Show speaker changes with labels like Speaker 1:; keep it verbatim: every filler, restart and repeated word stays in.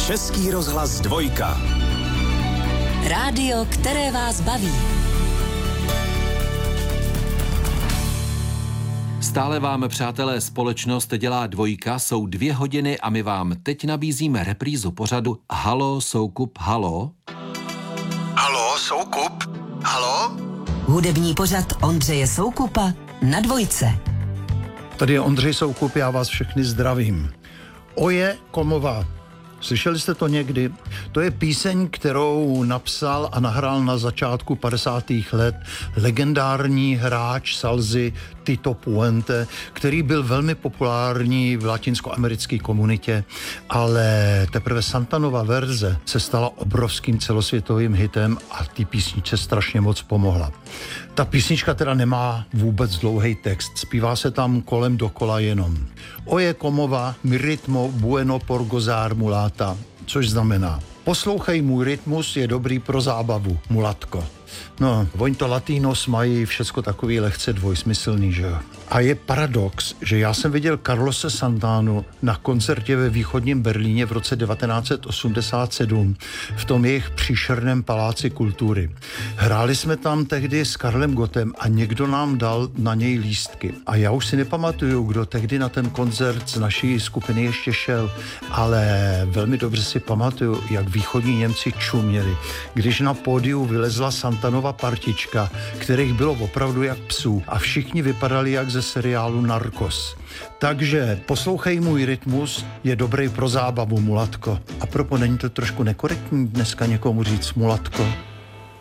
Speaker 1: Český rozhlas dvojka.
Speaker 2: Rádio, které vás baví.
Speaker 3: Stále vám, přátelé, společnost dělá dvojka, jsou dvě hodiny a my vám teď nabízíme reprízu pořadu Halo, Soukup, halo.
Speaker 4: Halo, Soukup, halo?
Speaker 2: Hudební pořad Ondřeje Soukupa na dvojce.
Speaker 5: Tady je Ondřej Soukup, já vás všechny zdravím. Oje Komova. Slyšeli jste to někdy? To je píseň, kterou napsal a nahrál na začátku padesátých let legendární hráč salsy Tito Puente, který byl velmi populární v latinskoamerické komunitě, ale teprve Santanova verze se stala obrovským celosvětovým hitem a té písničce strašně moc pomohla. Ta písnička teda nemá vůbec dlouhý text, zpívá se tam kolem dokola jenom. Oje Komova, mi ritmo bueno por gozar mulata, což znamená poslouchej, můj rytmus je dobrý pro zábavu, mulatko. No, oni to latinos mají všecko takový lehce dvojsmyslný, že jo. A je paradox, že já jsem viděl Carlose Santanu na koncertě ve východním Berlíně v roce devatenáct set osmdesát sedm v tom jejich příšerném paláci kultury. Hráli jsme tam tehdy s Karlem Gottem a někdo nám dal na něj lístky. A já už si nepamatuju, kdo tehdy na ten koncert z naší skupiny ještě šel, ale velmi dobře si pamatuju, jak východní Němci čuměli, když na pódiu vylezla Santanova partička, kterých bylo opravdu jak psů a všichni vypadali jak ze seriálu Narcos. Takže poslouchej, můj rytmus je dobrý pro zábavu, mulatko. A propo, není to trošku nekorektní dneska někomu říct mulatko?